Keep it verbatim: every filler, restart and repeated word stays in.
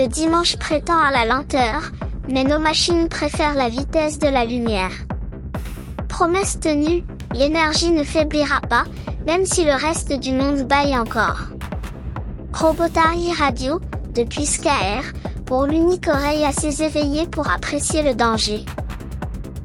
Le dimanche prétend à la lenteur, mais nos machines préfèrent la vitesse de la lumière. Promesse tenue, l'énergie ne faiblira pas, même si le reste du monde bâille encore. Robotari Radio, depuis Skaer, pour l'unique oreille assez éveillée pour apprécier le danger.